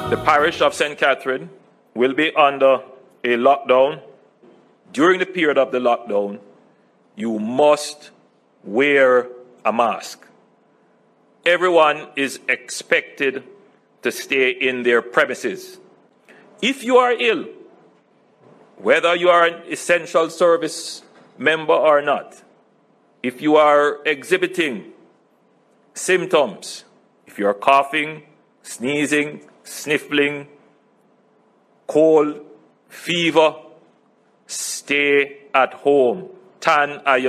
The parish of St. Catherine will be under a lockdown. During the period of the lockdown, you must wear a mask. Everyone is expected to stay in their premises. If you are ill, whether you are an essential service member or not, if you are exhibiting symptoms, if you are coughing, sneezing, sniffling, cold, fever, stay at home. Tan